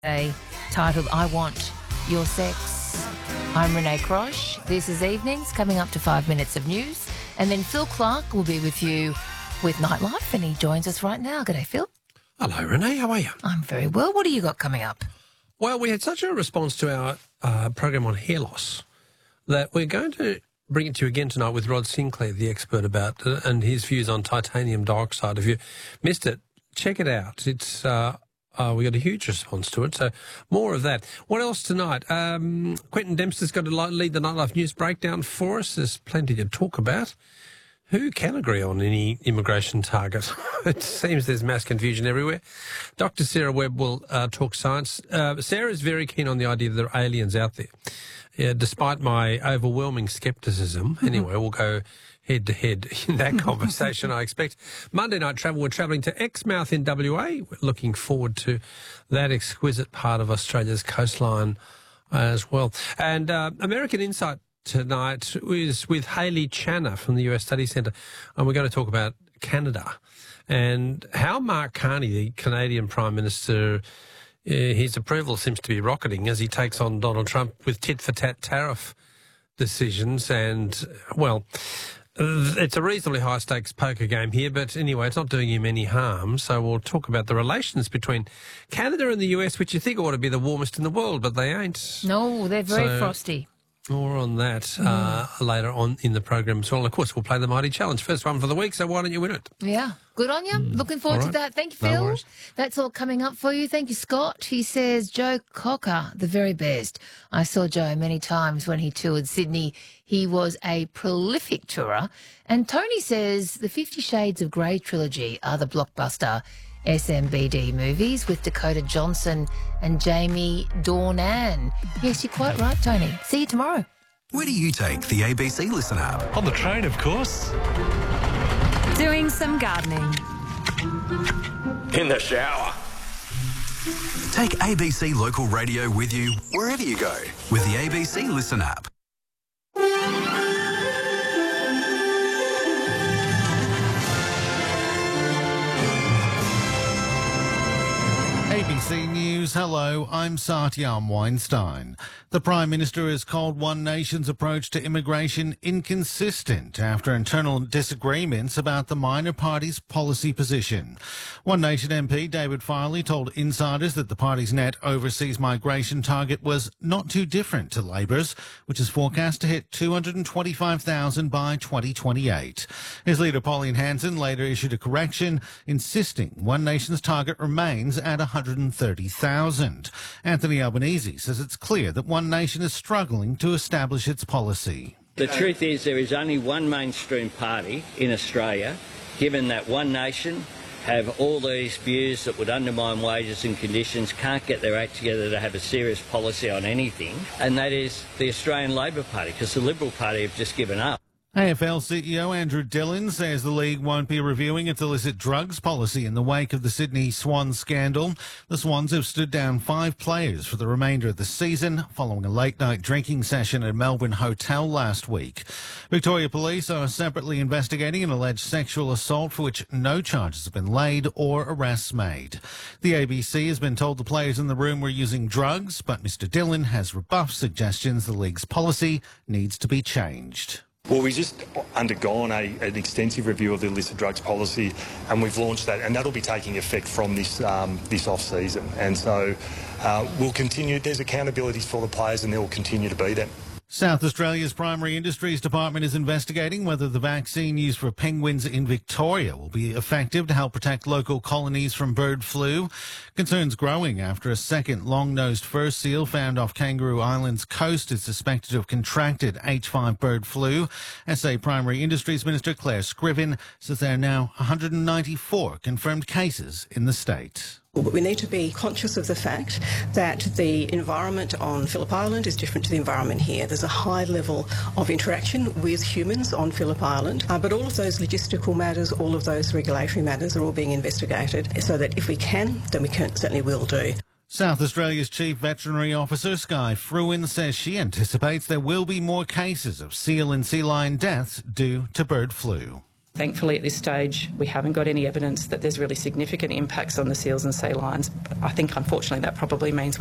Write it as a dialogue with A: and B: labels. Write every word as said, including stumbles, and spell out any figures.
A: Day titled I Want Your Sex. I'm Renee Crosh. This is Evenings, coming up to five minutes of news. And then Phil Clark will be with you with Nightlife, and he joins us right now. G'day, Phil.
B: Hello, Renee. How are you?
A: I'm very well. What do you got coming up?
B: Well, we had such a response to our uh, program on hair loss that we're going to bring it to you again tonight with Rod Sinclair, the expert about it, and his views on titanium dioxide. If you missed it, check it out. It's uh, uh, we got a huge response to it, so more of that. What else tonight? Um, Quentin Dempster's got to lead the Nightlife News breakdown for us. There's plenty to talk about. Who can agree on any immigration target? It seems there's mass confusion everywhere. Doctor Sarah Webb will uh, talk science. Uh, Sarah's very keen on the idea that there are aliens out there. Yeah, despite my overwhelming scepticism, anyway, we'll go head-to-head in that conversation, I expect. Monday Night Travel, we're travelling to Exmouth in W A. We're looking forward to that exquisite part of Australia's coastline as well. And uh, American Insight tonight is with Hayley Channer from the U S Study Centre, and we're going to talk about Canada and how Mark Carney, the Canadian Prime Minister, uh, his approval seems to be rocketing as he takes on Donald Trump with tit-for-tat tariff decisions. And, well, it's a reasonably high-stakes poker game here, but anyway, it's not doing him any harm. So we'll talk about the relations between Canada and the U S, which you think ought to be the warmest in the world, but they ain't.
A: No, they're very
B: So-
A: frosty.
B: More on that uh, later on in the program as well. And of course, we'll play the Mighty Challenge. First one for the week, so why don't you win it?
A: Yeah. Good on you. Looking forward
B: All
A: to
B: right.
A: that. Thank you,
B: No
A: Phil.
B: worries.
A: That's all coming up for you. Thank you, Scott. He says, Joe Cocker, the very best. I saw Joe many times when he toured Sydney. He was a prolific tourer. And Tony says the Fifty Shades of Grey trilogy are the blockbuster S M B D movies with Dakota Johnson and Jamie Dornan. Yes, you're quite right, Tony. See you tomorrow.
C: Where do you take the A B C Listen app?
D: On the train, of course.
E: Doing some gardening.
D: In the shower.
C: Take A B C Local Radio with you wherever you go with the A B C Listen app.
F: A B C News, hello, I'm Satyam Weinstein. The Prime Minister has called One Nation's approach to immigration inconsistent after internal disagreements about the minor party's policy position. One Nation M P David Farley told insiders that the party's net overseas migration target was not too different to Labor's, which is forecast to hit two hundred twenty-five thousand by twenty twenty-eight. His leader Pauline Hanson later issued a correction, insisting One Nation's target remains at one hundred thirty thousand. Anthony Albanese says it's clear that One Nation is struggling to establish its policy.
G: The truth is there is only one mainstream party in Australia, given that One Nation have all these views that would undermine wages and conditions, can't get their act together to have a serious policy on anything, and that is the Australian Labor Party, because the Liberal Party have just given up.
F: A F L C E O Andrew Dillon says the league won't be reviewing its illicit drugs policy in the wake of the Sydney Swans scandal. The Swans have stood down five players for the remainder of the season following a late-night drinking session at a Melbourne hotel last week. Victoria Police are separately investigating an alleged sexual assault for which no charges have been laid or arrests made. The A B C has been told the players in the room were using drugs, but Mr Dillon has rebuffed suggestions the league's policy needs to be changed.
H: Well, we've just undergone a, an extensive review of the illicit drugs policy, and we've launched that, and that'll be taking effect from this um, this off-season. And so uh, we'll continue. There's accountabilities for the players, and there will continue to be them.
F: South Australia's Primary Industries Department is investigating whether the vaccine used for penguins in Victoria will be effective to help protect local colonies from bird flu. Concerns growing after a second long-nosed fur seal found off Kangaroo Island's coast is suspected to have contracted H five bird flu. S A Primary Industries Minister Claire Scriven says there are now one hundred ninety-four confirmed cases in the state.
I: But we need to be conscious of the fact that the environment on Phillip Island is different to the environment here. There's a high level of interaction with humans on Phillip Island, uh, but all of those logistical matters, all of those regulatory matters are all being investigated so that if we can, then we can, certainly will do.
F: South Australia's Chief Veterinary Officer, Sky Fruin, says she anticipates there will be more cases of seal and sea lion deaths due to bird flu.
J: Thankfully, at this stage, we haven't got any evidence that there's really significant impacts on the seals and sea lions. I think, unfortunately, that probably means we